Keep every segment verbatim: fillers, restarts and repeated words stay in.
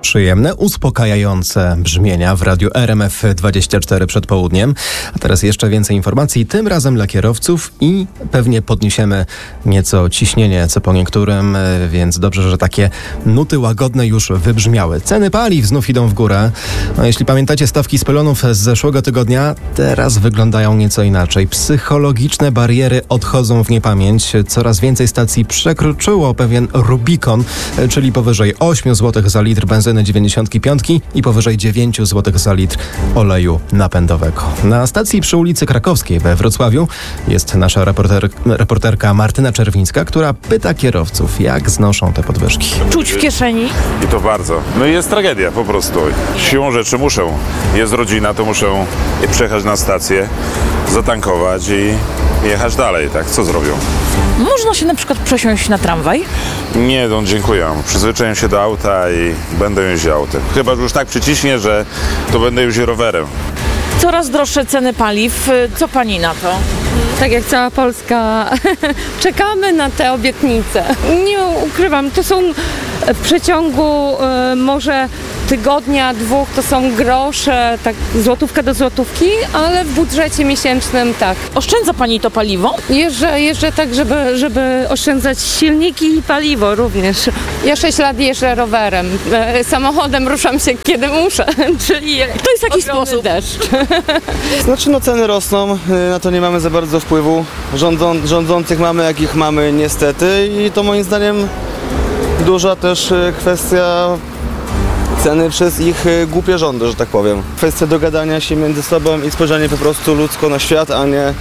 Przyjemne, uspokajające brzmienia w radiu R M F dwadzieścia cztery przed południem. A teraz jeszcze więcej informacji, tym razem dla kierowców i pewnie podniesiemy nieco ciśnienie, co po niektórym, więc dobrze, że takie nuty łagodne już wybrzmiały. Ceny paliw znów idą w górę. No, jeśli pamiętacie stawki z pylonów z zeszłego tygodnia, teraz wyglądają nieco inaczej. Psychologiczne bariery odchodzą w niepamięć. Coraz więcej stacji przekroczyło pewien Rubikon, czyli powyżej ośmiu złotych za litr benzyny dziewięćdziesiąt pięć i powyżej dziewięć złotych za litr oleju napędowego. Na stacji przy ulicy Krakowskiej we Wrocławiu jest nasza reporter, reporterka Martyna Czerwińska, która pyta kierowców, jak znoszą te podwyżki. Czuć w kieszeni? I to bardzo. No i jest tragedia po prostu. Siłą rzeczy muszę. Jest rodzina, to muszę przejechać na stację, zatankować i jechać dalej, tak? Co zrobią? Można się na przykład przesiąść na tramwaj? Nie, no dziękuję. Przyzwyczaiłem się do auta i będę jeździł autem. Chyba, że już tak przyciśnie, że to będę jeździł rowerem. Coraz droższe ceny paliw. Co pani na to? Tak jak cała Polska, czekamy na te obietnice. Nie ukrywam, to są w przeciągu y, może tygodnia, dwóch, to są grosze, tak złotówka do złotówki, ale w budżecie miesięcznym tak. Oszczędza pani to paliwo? Jeżdżę, jeżdżę tak, żeby, żeby oszczędzać silniki i paliwo również. Ja sześć lat jeżdżę rowerem, e, samochodem ruszam się kiedy muszę, czyli to jest jakiś sposób deszcz. Znaczy no ceny rosną, na to nie mamy za bardzo wpływu. Rządzą, rządzących mamy jakich mamy niestety i to moim zdaniem duża też kwestia ceny przez ich głupie rządy, że tak powiem. Kwestia dogadania się między sobą i spojrzenie po prostu ludzko na świat, a nie,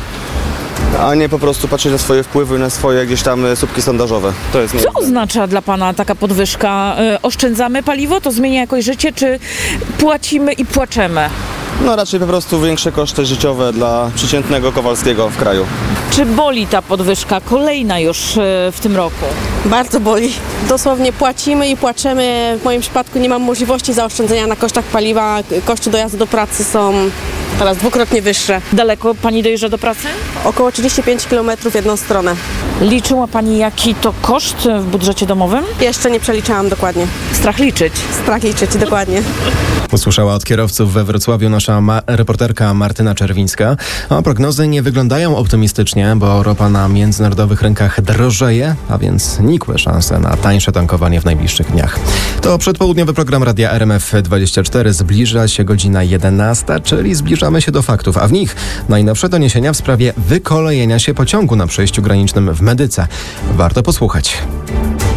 a nie po prostu patrzeć na swoje wpływy i na swoje gdzieś tam słupki sondażowe. To jest Co oznacza dla pana taka podwyżka? Oszczędzamy paliwo? To zmienia jakoś życie, czy płacimy i płaczemy? No raczej po prostu większe koszty życiowe dla przeciętnego Kowalskiego w kraju. Czy boli ta podwyżka, kolejna już w tym roku? Bardzo boli. Dosłownie płacimy i płaczemy. W moim przypadku nie mam możliwości zaoszczędzenia na kosztach paliwa. Koszty dojazdu do pracy są teraz dwukrotnie wyższe. Daleko pani dojeżdża do pracy? Około trzydzieści pięć kilometrów w jedną stronę. Liczyła pani, jaki to koszt w budżecie domowym? Jeszcze nie przeliczałam dokładnie. Strach liczyć. Strach liczyć, dokładnie. Usłyszała od kierowców we Wrocławiu nasza ma- reporterka Martyna Czerwińska. A prognozy nie wyglądają optymistycznie, bo ropa na międzynarodowych rynkach drożeje, a więc nikłe szanse na tańsze tankowanie w najbliższych dniach. To przedpołudniowy program Radia R M F dwadzieścia cztery. Zbliża się godzina jedenasta, czyli zbliżamy się do faktów, a w nich najnowsze doniesienia w sprawie wykolejenia się pociągu na przejściu granicznym w Medyce. Warto posłuchać.